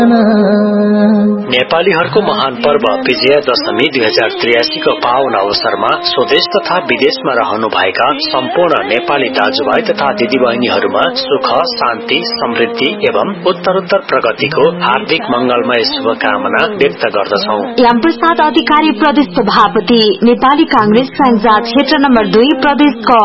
नेपालीहरूको महान पर्व विजयादशमी 2083 को पावन अवसरमा स्वदेश तथा विदेशमा रहनुभएका सम्पूर्ण नेपाली दाजुभाइ तथा दिदीबहिनीहरूमा सुख शान्ति समृद्धि एवं उत्तरोत्तर प्रगतिको हार्दिक मंगलमय शुभकामना व्यक्त गर्दछौ। यामप्रसाद अधिकारी प्रदेश सभापति नेपाली कांग्रेस स्याङ्जा क्षेत्र नम्बर 2 प्रदेश क